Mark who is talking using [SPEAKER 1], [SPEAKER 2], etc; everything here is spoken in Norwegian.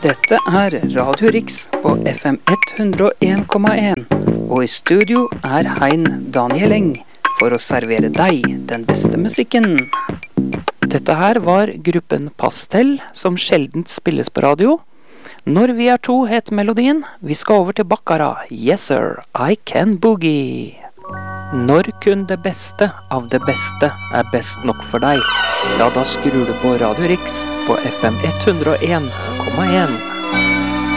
[SPEAKER 1] Dette er Radio Riks på FM 101,1, og i studio er Hein Daniel Eng for å servere deg den beste musikken. Dette her var gruppen Pastell, som sjeldent spilles på radio. Når vi er to het melodien. Vi skal over til Baccara. Yes sir, I can boogie. Når kun det beste av det beste er best nok for deg, ja da skrur du på Radio Riks på FM 101,1.